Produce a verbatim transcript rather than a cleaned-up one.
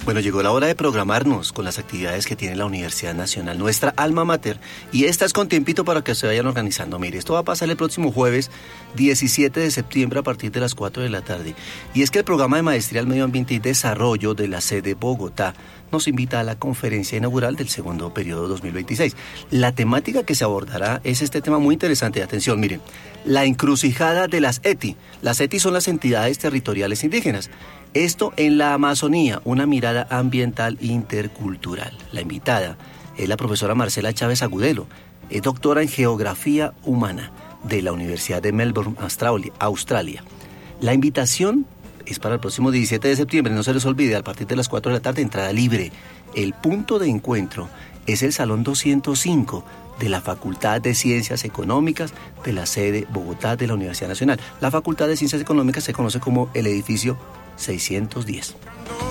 Bueno, llegó la hora de programarnos con las actividades que tiene la Universidad Nacional, nuestra alma mater, y esta es con tiempito para que se vayan organizando. Mire, esto va a pasar el próximo jueves diecisiete de septiembre a partir de las cuatro de la tarde. Y es que el programa de Maestría al Medio Ambiente y Desarrollo de la sede Bogotá nos invita a la conferencia inaugural del segundo periodo dos mil veintiséis. La temática que se abordará es este tema muy interesante. Atención, miren, la encrucijada de las E T I. Las E T I son las entidades territoriales indígenas. Esto en la Amazonía, una mirada ambiental intercultural. La invitada es la profesora Marcela Chávez Agudelo, es doctora en Geografía Humana de la Universidad de Melbourne, Australia. Australia. La invitación es para el próximo diecisiete de septiembre, no se les olvide, a partir de las cuatro de la tarde, entrada libre. El punto de encuentro es el Salón doscientos cinco de la Facultad de Ciencias Económicas de la sede Bogotá de la Universidad Nacional. La Facultad de Ciencias Económicas se conoce como el edificio seiscientos diez.